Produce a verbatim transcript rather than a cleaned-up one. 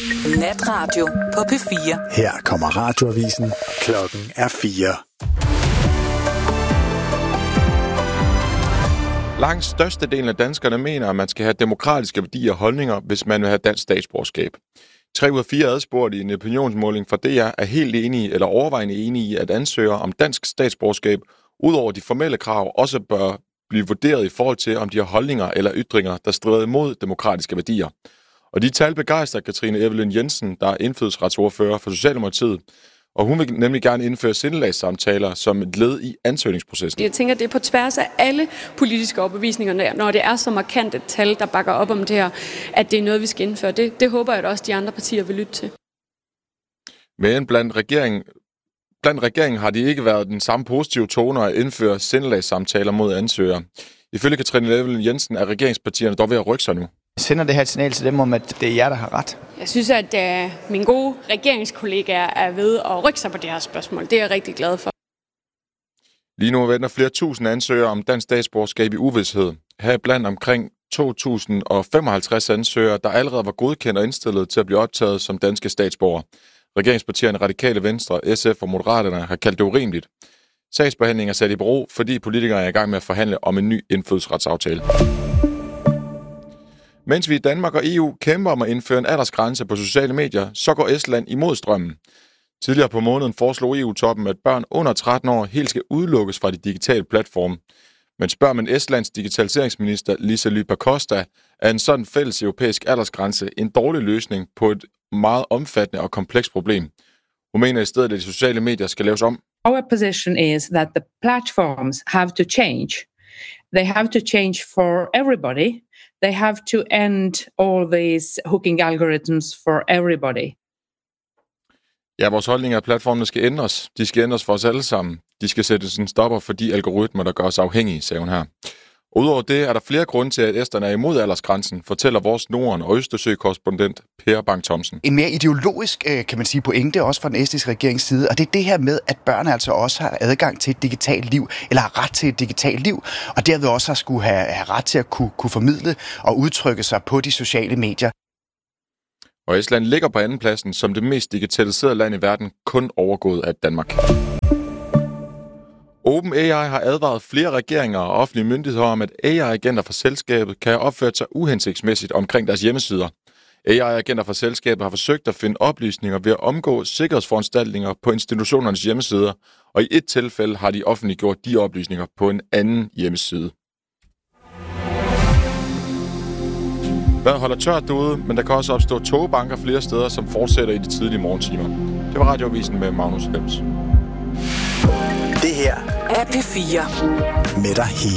Natradio på P fire. Her kommer radioavisen. Klokken er fire. Langt størstedelen af danskerne mener, at man skal have demokratiske værdier og holdninger, hvis man vil have dansk statsborgerskab. Tre ud af fire adspurgte i en opinionsmåling fra D R er helt enige eller overvejende enige i, at ansøgere om dansk statsborgerskab, udover de formelle krav, også bør blive vurderet i forhold til, om de har holdninger eller ytringer, der strider imod demokratiske værdier. Og de tal begejstrer Katrine Evelyn Jensen, der er indfødsretsordfører for Socialdemokratiet, og hun vil nemlig gerne indføre sindelagssamtaler som et led i ansøgningsprocessen. Jeg tænker, det er på tværs af alle politiske overbevisninger, når det er så markant et tal, der bakker op om det her, at det er noget, vi skal indføre. Det, det håber jeg, at også de andre partier vil lytte til. Men blandt regeringen, blandt regeringen har det ikke været den samme positive tone at indføre sindelagssamtaler mod ansøgere. Ifølge Katrine Evelyn Jensen er regeringspartierne dog ved at rykke sig nu. Sender det her et signal til dem om, at det er jer, der har ret? Jeg synes, at uh, mine gode regeringskollegaer er ved at rykke sig på det her spørgsmål. Det er jeg rigtig glad for. Lige nu venter flere tusind ansøgere om dansk statsborgerskab i uvished. Her blandt omkring to tusind og femoghalvtreds ansøgere, der allerede var godkendt og indstillet til at blive optaget som danske statsborgere. Regeringspartierne Radikale Venstre, S F og Moderaterne har kaldt det urimeligt. Sagsbehandling er sat i bero, fordi politikere er i gang med at forhandle om en ny indfødsretsaftale. Mens vi i Danmark og E U kæmper om at indføre en aldersgrænse på sociale medier, så går Estland imod strømmen. Tidligere på måneden foreslog E U-toppen, at børn under tretten år helt skal udelukkes fra de digitale platforme. Men spørger man Estlands digitaliseringsminister Liisa Pakosta, er en sådan fælles europæisk aldersgrænse en dårlig løsning på et meget omfattende og komplekst problem. Hun mener i stedet, at de sociale medier skal laves om. Our position is that the platforms have to change. They have to change for everybody. They have to end all these hooking algorithms for everybody. Ja, vores holdning er, at platformene skal ændres. De skal ændres for os alle sammen. De skal sættes en stopper for de algoritmer, der gør os afhængige, sagde hun her. Udover det er der flere grunde til, at esterne er imod aldersgrænsen, fortæller vores Norden- og Østersø-korrespondent Per Bang-Thomsen. En mere ideologisk, kan man sige, pointe også fra den estiske regerings side, og det er det her med, at børn altså også har adgang til et digitalt liv, eller har ret til et digitalt liv, og derved også har skulle have, have ret til at kunne, kunne formidle og udtrykke sig på de sociale medier. Og Estland ligger på andenpladsen som det mest digitaliserede land i verden, kun overgået af Danmark. OpenAI har advaret flere regeringer og offentlige myndigheder om, at A I-agenter fra selskabet kan have opført sig uhensigtsmæssigt omkring deres hjemmesider. A I-agenter fra selskabet har forsøgt at finde oplysninger ved at omgå sikkerhedsforanstaltninger på institutionernes hjemmesider, og i et tilfælde har de offentliggjort de oplysninger på en anden hjemmeside. Vejret holder tørt derude, men der kan også opstå togbanker flere steder, som fortsætter i de tidlige morgentimer. Det var Radioavisen med Magnus Helms. Det her er P fire. Med dig hele